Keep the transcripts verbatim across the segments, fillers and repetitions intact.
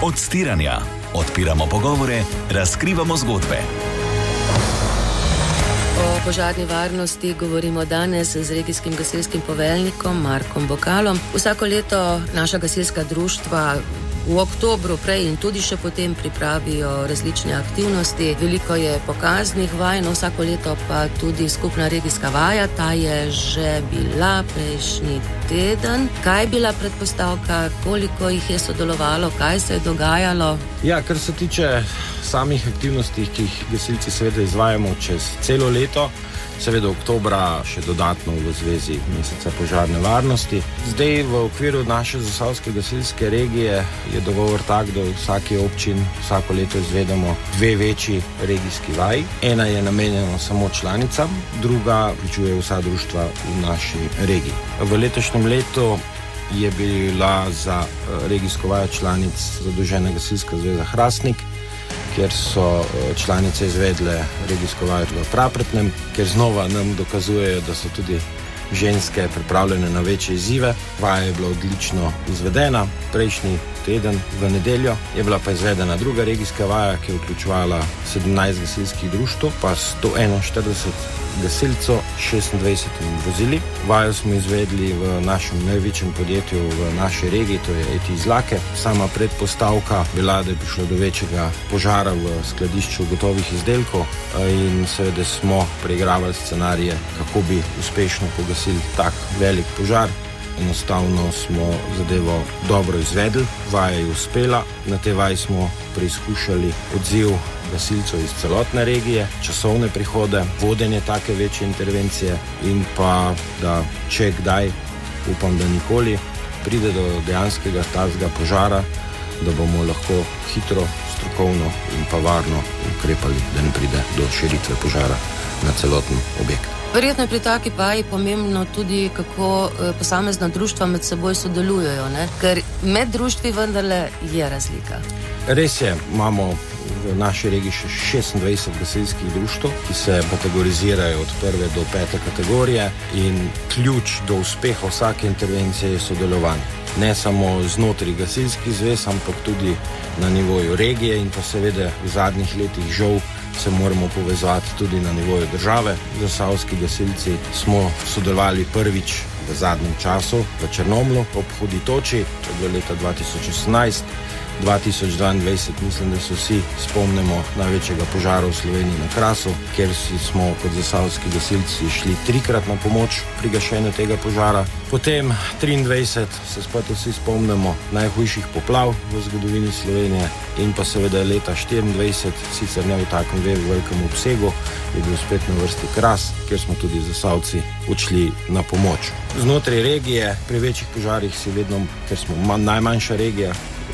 Odstiranja. Odpiramo pogovore, razkrivamo zgodbe. O požarni varnosti govorimo danes z regijskim gasilskim poveljnikom Markom Bokalom. Vsako leto naša gasilska društva v oktobru prej in tudi še potem pripravijo različne aktivnosti. Veliko je pokaznih vaj, no vsako leto pa tudi skupna regijska vaja. Ta je že bila prejšnji teden. Kaj je bila predpostavka, koliko jih je sodelovalo, kaj se je dogajalo? Ja, kar se tiče samih aktivnosti, ki jih gasilci seveda izvajamo čez celo leto, seveda oktobra še dodatno v zvezi meseca požarne varnosti. Zdaj v okviru naše zasavske gasilske regije je dogovor tak, da v vsaki občin vsako leto izvedemo dve večji regijski vaji. Ena je namenjena samo članicam, druga vključuje vsa društva v naši regiji. V letošnjem letu je bila za regijsko vajo članic zadolžena Gasilska zveza Hrastnik, kjer so članice izvedle regijsko vajo v Prapretnem, kjer znova nam dokazujejo, da so tudi ženske pripravljene na večje izzive. Vaja je bila odlično izvedena. Prejšnji teden v nedeljo je bila pa izvedena druga regijska vaja, ki je vključevala sedemnajst gasilskih društev, pa sto enainštirideset gasilcev, šestindvajset vozili. Vajo smo izvedli v našem največjem podjetju v naši regiji, to je E T Izlake. Sama predpostavka bila, da je prišlo do večjega požara v skladišču gotovih izdelkov in seveda smo preigravali scenarije, kako bi uspešno pogasili tak velik požar. Enostavno smo zadevo dobro izvedli, vaja je uspela. Na tej vaji smo preizkušali odziv gasilcev iz celotne regije, časovne prihode, vodenje take večje intervencije in pa, da če kdaj, upam, da nikoli, pride do dejanskega takega požara, da bomo lahko hitro, strokovno in pa varno ukrepali, da ne pride do širitve požara na celoten objekt. Verjetno je pri taki vaji pomembno tudi, kako posamezna društva med seboj sodelujejo, ne? Ker med društvi vendarle je razlika. Res je, imamo v naši regiji še šestindvajset gasilskih društev, ki se kategorizirajo od prve do pete kategorije in ključ do uspeha vsake intervencije je sodelovanje. Ne samo znotraj gasilskih zvez, ampak tudi na nivoju regije in pa seveda v zadnjih letih žal se moramo povezati tudi na nivoju države. Zasavski gasilci smo sodelovali prvič v zadnjem času v Črnomlju ob Hudi toči, to je bilo leta dva tisoč osemnajst. dva tisoč dvaindvajset mislim, da se vsi spomnimo največjega požara v Sloveniji na Krasu, kjer smo kot zasavski gasilci šli trikrat na pomoč pri gašenju tega požara. Potem triindvajset se spet vsi spomnimo najhujših poplav v zgodovini Slovenije in pa seveda leta štiriindvajset, sicer ne v takem velikem obsegu, je bil spet na vrsti Kras, kjer smo tudi zasavci odšli na pomoč. Znotraj regije pri večjih požarih si vedno, ker smo najmanjša regija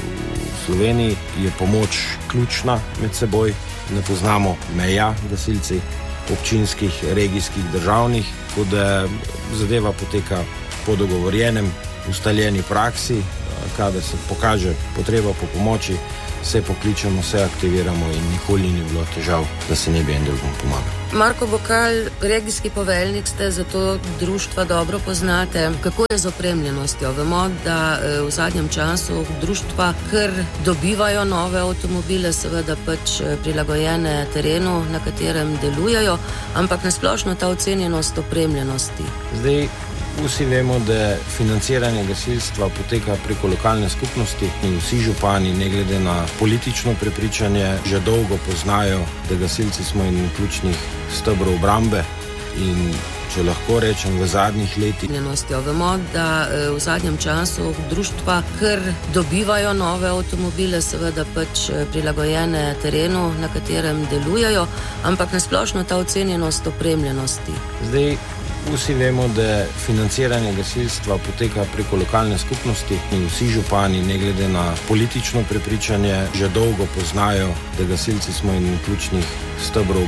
v Sloveniji, je pomoč ključna med seboj. Ne poznamo meja gasilci občinskih, regijskih, državnih, tako da zadeva poteka po dogovorjenem, ustaljeni praksi. Kadar se pokaže potreba po pomoči, se pokličemo, se aktiviramo in nikoli ni bilo težav, da se ne bi en drugom pomagali. Marko Bokal, regijski poveljnik ste, zato društva dobro poznate. Kako je z opremljenostjo? Vemo, da v zadnjem času društva kar dobivajo nove avtomobile, seveda pač prilagojene terenu, na katerem delujejo, ampak nasplošno ta ocenjenost opremljenosti. Zdaj, vsi vemo, da financiranje gasilstva poteka preko lokalne skupnosti in vsi župani, ne glede na politično prepričanje, že dolgo poznajo, da gasilci smo in ključnih stebrov obrambe in če lahko rečem v zadnjih letih. Vemo, da v zadnjem času društva kar dobivajo nove avtomobile, seveda pač prilagojene terenu, na katerem delujejo, ampak nasplošno ta ocenjenost opremljenosti. Zdaj, vsi vemo, da financiranje gasilstva poteka preko lokalne skupnosti in vsi župani, ne glede na politično prepričanje, že dolgo poznajo, da gasilci smo in ključnih stebrov